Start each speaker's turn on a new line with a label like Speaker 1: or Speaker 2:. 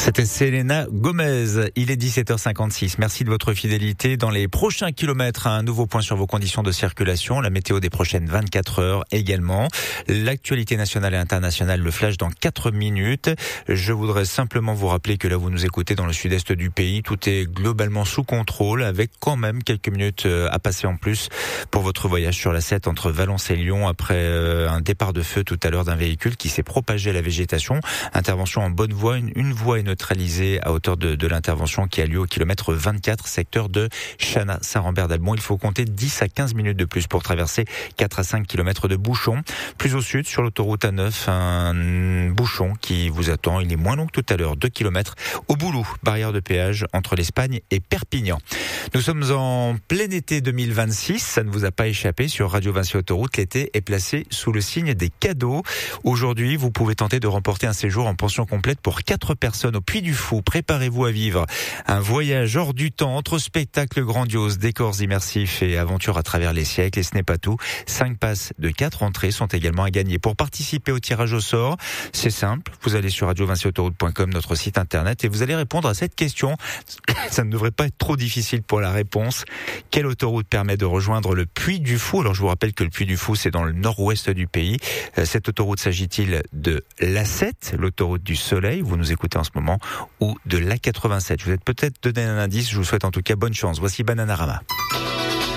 Speaker 1: C'était Selena Gomez. Il est 17h56. Merci de votre fidélité. Dans les prochains kilomètres, un nouveau point sur vos conditions de circulation. La météo des prochaines 24 heures également. L'actualité nationale et internationale, le flash dans 4 minutes. Je voudrais simplement vous rappeler que là, vous nous écoutez dans le sud-est du pays. Tout est globalement sous contrôle avec quand même quelques minutes à passer en plus pour votre voyage sur la 7 entre Valence et Lyon après un départ de feu tout à l'heure d'un véhicule qui s'est propagé à la végétation. Intervention en bonne voie. Une voie est neutralisée à hauteur de l'intervention qui a lieu au kilomètre 24, secteur de Chana, Saint-Rambert-d'Albon. Il faut compter 10 à 15 minutes de plus pour traverser 4 à 5 kilomètres de bouchons. Plus au sud, sur l'autoroute A9, un bouchon qui vous attend. Il est moins long que tout à l'heure, 2 kilomètres au Boulou, barrière de péage entre l'Espagne et Perpignan. Nous sommes en plein été 2026. Ça ne vous a pas échappé sur Radio Vinci Autoroute. L'été est placé sous le signe des cadeaux. Aujourd'hui, vous pouvez tenter de remporter un séjour en pension complète pour 4 personnes au Puy du Fou. Préparez-vous à vivre un voyage hors du temps entre spectacles grandioses, décors immersifs et aventures à travers les siècles. Et ce n'est pas tout. 5 passes de 4 entrées sont également à gagner. Pour participer au tirage au sort, c'est simple. Vous allez sur radiovinciautoroute.com, notre site internet, et vous allez répondre à cette question. Ça ne devrait pas être trop difficile pour la réponse. Quelle autoroute permet de rejoindre le Puy du Fou? Alors je vous rappelle que le Puy du Fou, c'est dans le nord-ouest du pays. Cette autoroute, s'agit-il de l'A7, l'autoroute du Soleil, vous nous écoutez en ce moment, ou de l'A87? Je vous ai peut-être donné un indice, je vous souhaite en tout cas bonne chance. Voici Bananarama.